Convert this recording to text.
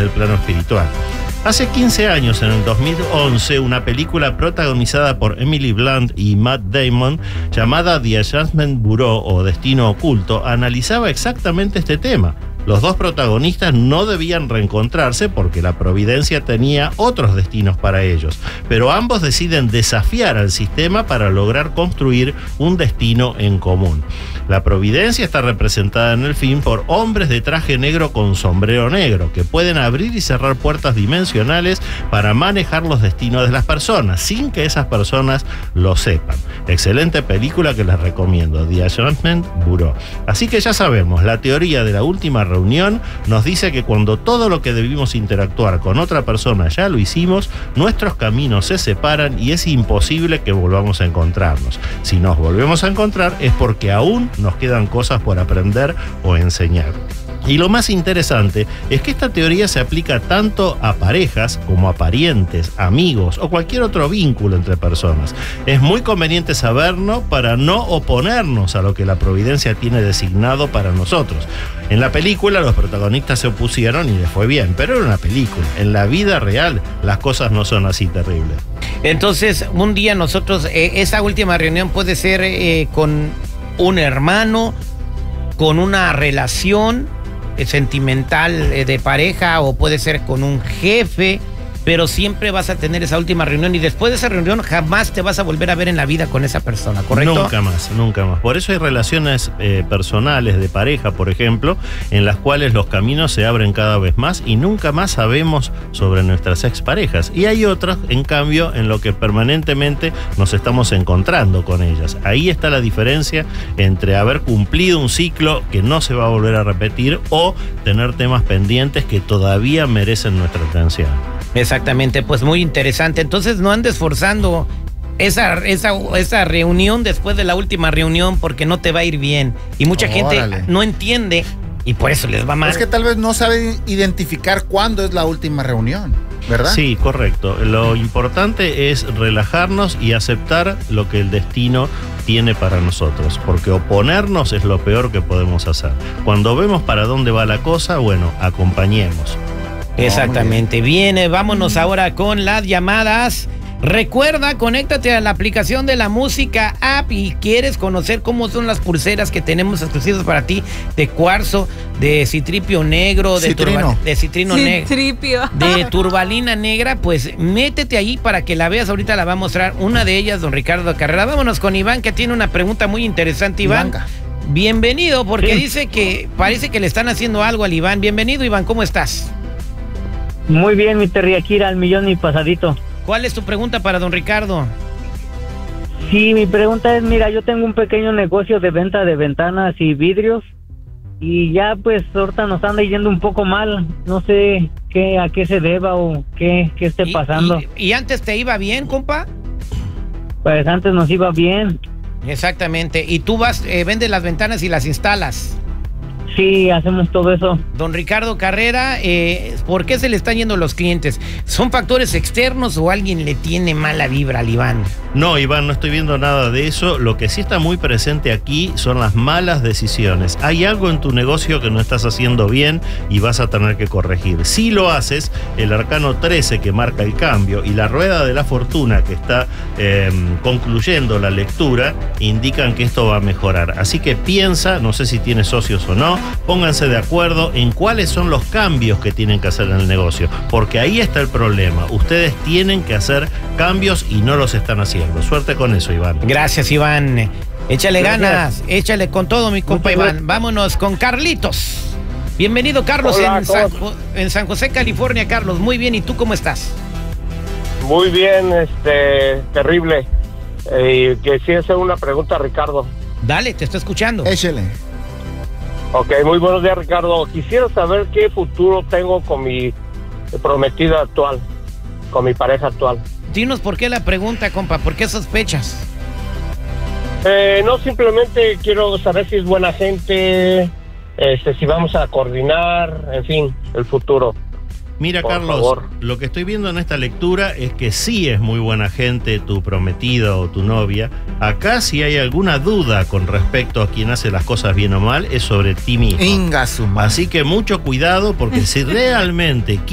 el plano espiritual. Hace 15 años, en el 2011, una película protagonizada por Emily Blunt y Matt Damon, llamada The Adjustment Bureau o Destino Oculto, analizaba exactamente este tema. Los dos protagonistas no debían reencontrarse porque la providencia tenía otros destinos para ellos, pero ambos deciden desafiar al sistema para lograr construir un destino en común. La providencia está representada en el film por hombres de traje negro con sombrero negro, que pueden abrir y cerrar puertas dimensionales para manejar los destinos de las personas, sin que esas personas lo sepan. Excelente película que les recomiendo, The Adjustment Bureau. Así que ya sabemos, la teoría de la última reunión nos dice que cuando todo lo que debimos interactuar con otra persona ya lo hicimos, nuestros caminos se separan y es imposible que volvamos a encontrarnos. Si nos volvemos a encontrar es porque aún nos quedan cosas por aprender o enseñar. Y lo más interesante es que esta teoría se aplica tanto a parejas como a parientes, amigos o cualquier otro vínculo entre personas. Es muy conveniente saberlo para no oponernos a lo que la providencia tiene designado para nosotros. En la película los protagonistas se opusieron y les fue bien, pero era una película. En la vida real las cosas no son así terribles. Entonces, un día nosotros, esa última reunión puede ser con un hermano, con una relación sentimental de pareja, o puede ser con un jefe, pero siempre vas a tener esa última reunión y después de esa reunión jamás te vas a volver a ver en la vida con esa persona, ¿correcto? Nunca más, nunca más. Por eso hay relaciones personales de pareja, por ejemplo, en las cuales los caminos se abren cada vez más y nunca más sabemos sobre nuestras exparejas. Y hay otras, en cambio, en lo que permanentemente nos estamos encontrando con ellas. Ahí está la diferencia entre haber cumplido un ciclo que no se va a volver a repetir o tener temas pendientes que todavía merecen nuestra atención. Exactamente, pues muy interesante. Entonces no andes forzando esa reunión después de la última reunión porque no te va a ir bien. Y mucha gente no entiende y por eso les va mal. Es que tal vez no saben identificar cuándo es la última reunión, ¿verdad? Sí, correcto. Lo importante es relajarnos y aceptar lo que el destino tiene para nosotros, porque oponernos es lo peor que podemos hacer. Cuando vemos para dónde va la cosa, bueno, acompañemos. Exactamente. Bien, vámonos ahora con las llamadas. Recuerda, conéctate a la aplicación de la Música App y quieres conocer cómo son las pulseras que tenemos exclusivas para ti de cuarzo, de citripio negro, de citrino negro, de turbalina negra, pues métete ahí para que la veas. Ahorita la va a mostrar una de ellas, don Ricardo Carrera. Vámonos con Iván, que tiene una pregunta muy interesante. Iván, bienvenido, porque dice que parece que le están haciendo algo al Iván. Bienvenido, Iván, ¿cómo estás? Muy bien, mi Terriaquira, al millón y pasadito. ¿Cuál es tu pregunta para don Ricardo? Sí, mi pregunta es, mira, yo tengo un pequeño negocio de venta de ventanas y vidrios y ya pues ahorita nos anda yendo un poco mal. No sé a qué se deba o qué esté pasando. ¿Y antes te iba bien, compa? Pues antes nos iba bien. Exactamente. ¿Y tú vendes las ventanas y las instalas? Sí, hacemos todo eso. Don Ricardo Carrera, ¿por qué se le están yendo los clientes? ¿Son factores externos o alguien le tiene mala vibra al Iván? No, Iván, no estoy viendo nada de eso. Lo que sí está muy presente aquí son las malas decisiones. Hay algo en tu negocio que no estás haciendo bien y vas a tener que corregir. Si lo haces, el arcano 13 que marca el cambio y la rueda de la fortuna que está concluyendo la lectura indican que esto va a mejorar. Así que piensa, no sé si tienes socios o no, pónganse de acuerdo en cuáles son los cambios que tienen que hacer en el negocio, porque ahí está el problema. Ustedes tienen que hacer cambios y no los están haciendo. Suerte con eso, Iván. Gracias, Iván. Échale ganas, échale con todo, mi compa Iván. Vámonos con Carlitos. Bienvenido, Carlos. Hola, en San José, California. Carlos, muy bien. ¿Y tú cómo estás? Muy bien, terrible. Quisiera hacer una pregunta a Ricardo. Dale, te estoy escuchando. Échale. Ok, muy buenos días, Ricardo. Quisiera saber qué futuro tengo con mi prometida actual, con mi pareja actual. Dinos por qué la pregunta, compa, ¿por qué sospechas? No, simplemente quiero saber si es buena gente, si vamos a coordinar, en fin, el futuro. Mira, por Carlos, favor. Lo que estoy viendo en esta lectura es que sí es muy buena gente tu prometida o tu novia. Acá si hay alguna duda con respecto a quién hace las cosas bien o mal, es sobre ti mismo. Inga su madre. Así que mucho cuidado, porque si realmente